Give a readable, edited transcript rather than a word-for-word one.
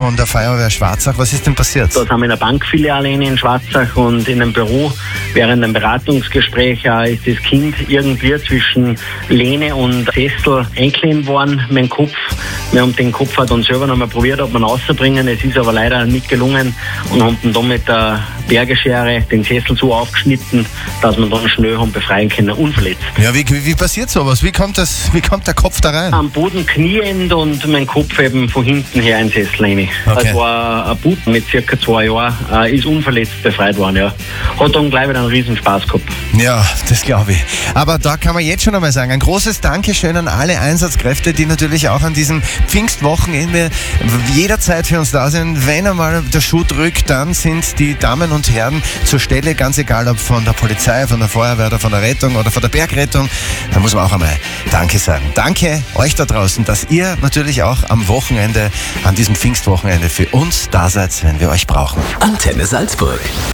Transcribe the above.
von der Feuerwehr Schwarzach. Was ist denn passiert? Da sind wir in einer Bankfiliale in Schwarzach und in einem Büro während einem Beratungsgespräch ist das Kind irgendwie zwischen Lehne und Sessel eingeklemmt worden, mein Kopf. Wir haben den Kopf dann selber noch mal probiert, ob wir ihn rauszubringen. Es ist aber leider nicht gelungen und haben dann mit der Bergeschere den Sessel so aufgeschnitten, dass wir dann schnell haben befreien können, unverletzt. Ja, wie passiert sowas? Wie kommt der Kopf da rein? Am Boden kniend und mein Kopf eben von hinten her in den Sessel rein. Okay. Das war ein Bub mit circa 2 Jahren, ist unverletzt befreit worden, ja. Hat dann gleich wieder einen riesen Spaß gehabt. Ja, das glaube ich. Aber da kann man jetzt schon einmal sagen, ein großes Dankeschön an alle Einsatzkräfte, die natürlich auch an diesem Pfingstwochenende jederzeit für uns da sind. Wenn einmal der Schuh drückt, dann sind die Damen und Herren zur Stelle, ganz egal ob von der Polizei, von der Feuerwehr oder von der Rettung oder von der Bergrettung. Da muss man auch einmal Danke sagen. Danke euch da draußen, dass ihr natürlich auch am Wochenende, an diesem Pfingstwochenende für uns da seid, wenn wir euch brauchen. Antenne Salzburg.